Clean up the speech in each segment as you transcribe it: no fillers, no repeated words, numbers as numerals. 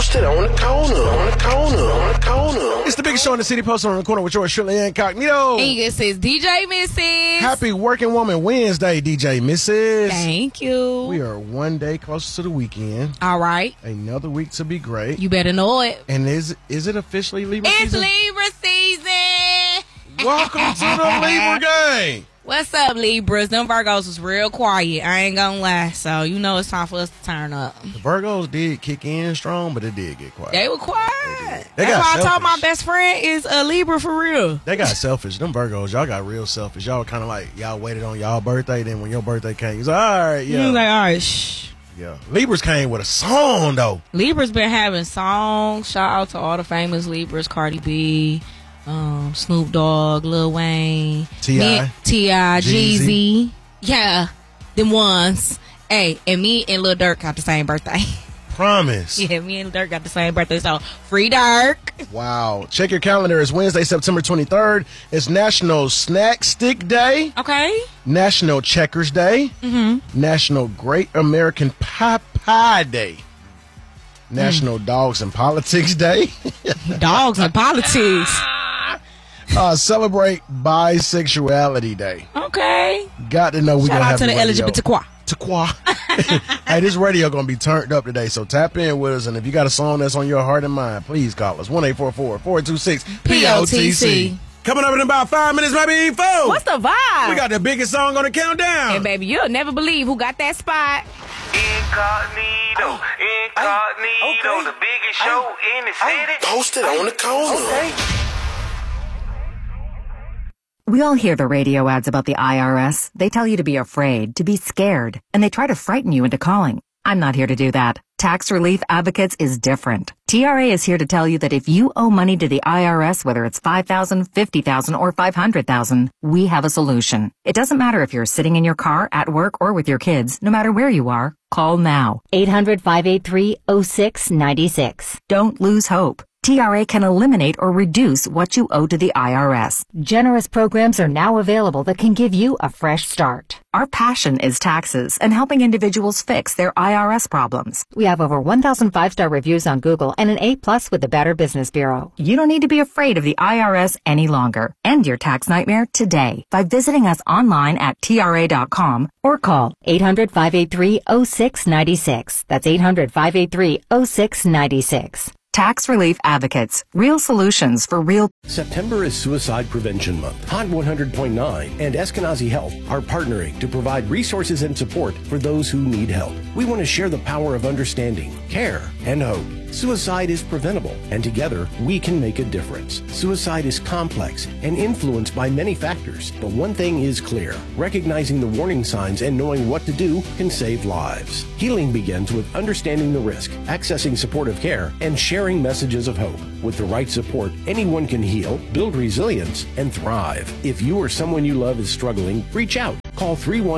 Posted on the corner. It's the biggest show in the city, posted on the corner with yours, Shirley Incognito. And it says DJ Mrs. Happy Working Woman Wednesday, DJ Mrs. Thank you. We are one day closer to the weekend. All right. Another week to be great. You better know it. And is it officially Libra It's season? Libra season. Welcome to the Libra gang. What's up, Libras? Them Virgos was real quiet. I ain't gonna lie. So, you know it's time for us to turn up. The Virgos did kick in strong, but it did get quiet. They were quiet. They That's got why I told selfish. my best friend is a Libra for real. They got selfish. Them Virgos, y'all got real selfish. Y'all kind of like, y'all waited on y'all birthday, then when your birthday came, you was like, all right, He yeah. was like, all right, shh. Yeah. Libras came with a song, though. Libras been having songs. Shout out to all the famous Libras. Cardi B, Snoop Dogg, Lil Wayne, T.I., Jeezy. Yeah, them ones. Hey, and me and Lil Durk got the same birthday. Promise. Yeah, me and Durk got the same birthday. So, free Durk. Wow. Check your calendar. It's Wednesday, September 23rd. It's National Snack Stick Day. Okay. National Checkers Day. National Great American Pie Day. National Dogs and Politics Day. Dogs and politics. Celebrate Bisexuality Day. Okay. Got to know we Shout gonna out have to the radio. LGBTQ. Hey, this radio gonna be turned up today, so tap in with us. And if you got a song that's on your heart and mind, please call us 1-844-426-POTC. Coming up in about 5 minutes, maybe 4. What's the vibe? We got the biggest song on the countdown. And baby, you'll never believe who got that spot. Incognito, the biggest show in the city. Posted on the corner. We all hear the radio ads about the IRS. They tell you to be afraid, to be scared, and they try to frighten you into calling. I'm not here to do that. Tax Relief Advocates is different. TRA is here to tell you that if you owe money to the IRS, whether it's $5,000, $50,000, or $500,000, we have a solution. It doesn't matter if you're sitting in your car, at work, or with your kids. No matter where you are, call now. 800-583-0696. Don't lose hope. TRA can eliminate or reduce what you owe to the IRS. Generous programs are now available that can give you a fresh start. Our passion is taxes and helping individuals fix their IRS problems. We have over 1,000 5-star reviews on Google and an A+ with the Better Business Bureau. You don't need to be afraid of the IRS any longer. End your tax nightmare today by visiting us online at TRA.com Or call 800-583-0696. That's 800-583-0696. Tax Relief Advocates. Real solutions for real. September is Suicide Prevention Month. Hot 100.9 and Eskenazi Health are partnering to provide resources and support for those who need help. We want to share the power of understanding, care, and hope. Suicide is preventable, and together we can make a difference. Suicide is complex and influenced by many factors, but one thing is clear. Recognizing the warning signs and knowing what to do can save lives. Healing begins with understanding the risk, accessing supportive care, and sharing messages of hope. With the right support, anyone can heal, build resilience, and thrive. If you or someone you love is struggling, reach out. Call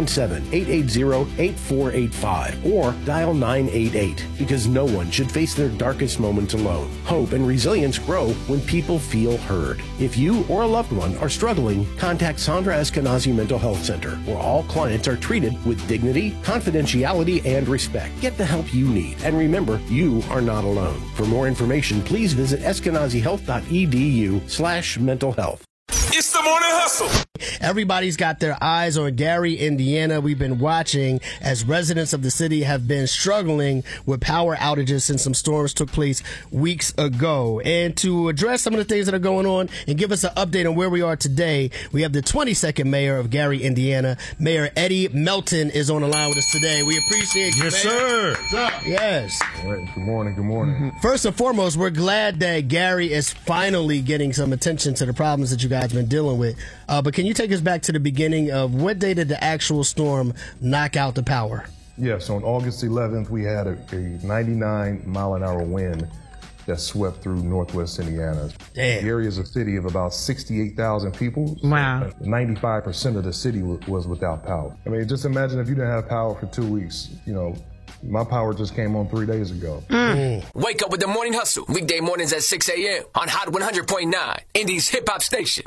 317-880-8485 or dial 988 because no one should face their darkest moments alone. Hope and resilience grow when people feel heard. If you or a loved one are struggling, contact Sandra Eskenazi Mental Health Center, where all clients are treated with dignity, confidentiality, and respect. Get the help you need. And remember, you are not alone. For more information, please visit eskenazihealth.edu/mental health. It's the Morning Hustle. Everybody's got their eyes on Gary, Indiana. We've been watching as residents of the city have been struggling with power outages since some storms took place weeks ago. And to address some of the things that are going on and give us an update on where we are today, we have the 22nd mayor of Gary, Indiana. Mayor Eddie Melton is on the line with us today. We appreciate you, Yes, Mayor. sir. What's up? Yes. All right. Good morning. Good morning. First and foremost, we're glad that Gary is finally getting some attention to the problems that you guys have been dealing with. But can you take us back to the beginning of what day did the actual storm knock out the power? Yes, on August 11th, we had a 99-mile-an-hour wind that swept through northwest Indiana. Damn. The area is a city of about 68,000 people. So Wow. 95% of the city was without power. I mean, just imagine if you didn't have power for 2 weeks. You know, my power just came on 3 days ago. Wake up with the Morning Hustle. Weekday mornings at 6 a.m. on Hot 100.9, Indy's hip-hop station.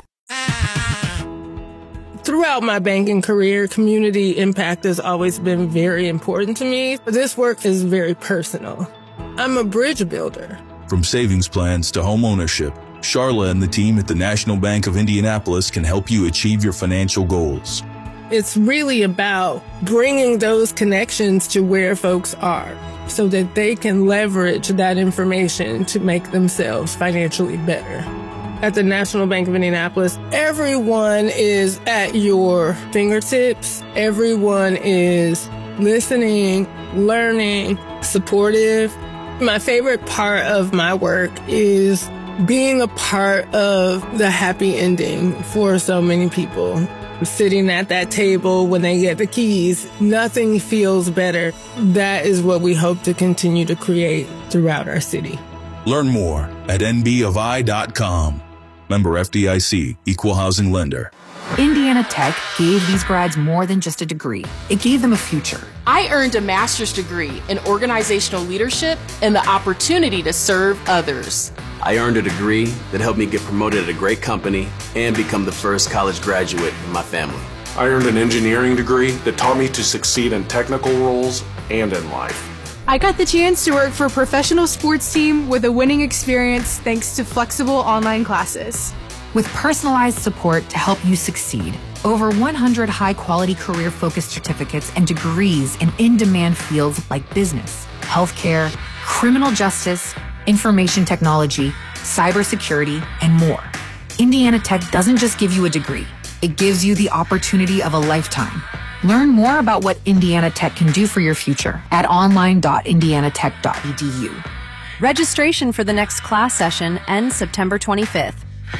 Throughout my banking career, community impact has always been very important to me. This work is very personal. I'm a bridge builder. From savings plans to home ownership, Charla and the team at the National Bank of Indianapolis can help you achieve your financial goals. It's really about bringing those connections to where folks are so that they can leverage that information to make themselves financially better. At the National Bank of Indianapolis, everyone is at your fingertips. Everyone is listening, learning, supportive. My favorite part of my work is being a part of the happy ending for so many people. Sitting at that table when they get the keys, nothing feels better. That is what we hope to continue to create throughout our city. Learn more at nbofi.com. Member FDIC, Equal Housing Lender. Indiana Tech gave these grads more than just a degree. It gave them a future. I earned a master's degree in organizational leadership and the opportunity to serve others. I earned a degree that helped me get promoted at a great company and become the first college graduate in my family. I earned an engineering degree that taught me to succeed in technical roles and in life. I got the chance to work for a professional sports team with a winning experience thanks to flexible online classes. With personalized support to help you succeed, over 100 high-quality career-focused certificates and degrees in in-demand fields like business, healthcare, criminal justice, information technology, cybersecurity, and more. Indiana Tech doesn't just give you a degree. It gives you the opportunity of a lifetime. Learn more about what Indiana Tech can do for your future at online.indianatech.edu. Registration for the next class session ends September 25th.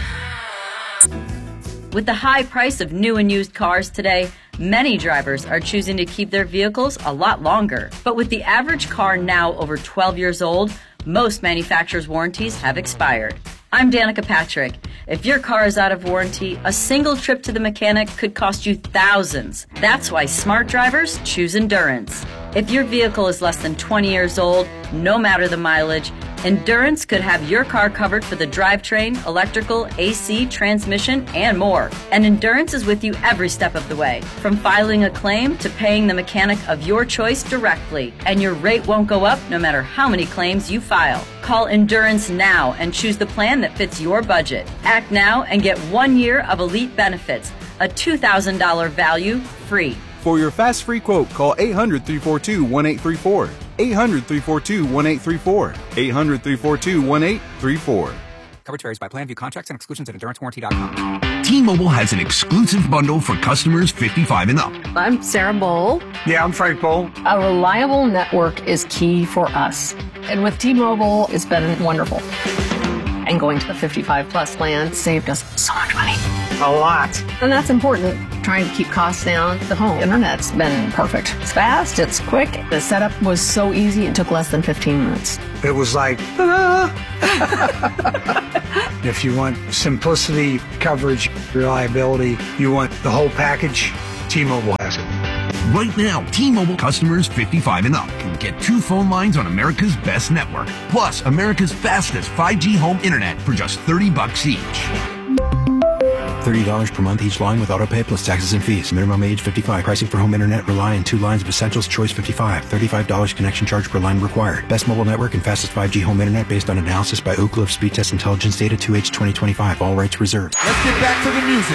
With the high price of new and used cars today, many drivers are choosing to keep their vehicles a lot longer. But with the average car now over 12 years old, most manufacturers' warranties have expired. I'm Danica Patrick. If your car is out of warranty, a single trip to the mechanic could cost you thousands. That's why smart drivers choose Endurance. If your vehicle is less than 20 years old, no matter the mileage, Endurance could have your car covered for the drivetrain, electrical, AC, transmission, and more. And Endurance is with you every step of the way, from filing a claim to paying the mechanic of your choice directly. And your rate won't go up no matter how many claims you file. Call Endurance now and choose the plan that fits your budget. Act now and get 1 year of elite benefits, a $2,000 value free. For your fast free quote, call 800-342-1834. 800-342-1834. 800-342-1834. Coverage varies by plan. View contracts and exclusions at EnduranceWarranty.com. T-Mobile has an exclusive bundle for customers 55 and up. I'm Sarah Bowl. Yeah, I'm Frank Bowl. A reliable network is key for us. And with T-Mobile, it's been wonderful. And going to the 55 plus plan saved us so much money. A lot. And that's important. Trying to keep costs down. The home internet's been perfect. It's fast, it's quick. The setup was so easy, it took less than 15 minutes. It was like, If you want simplicity, coverage, reliability, you want the whole package, T-Mobile has it. Right now, T-Mobile customers 55 and up can get 2 phone lines on America's best network, plus America's fastest 5G home internet for just $30 each. $30 per month each line with autopay plus taxes and fees. Minimum age 55. Pricing for home internet rely on 2 lines of Essentials Choice 55. $35 connection charge per line required. Best mobile network and fastest 5G home internet based on analysis by Ookla of Speed Test Intelligence Data 2H 2025. All rights reserved. Let's get back to the music.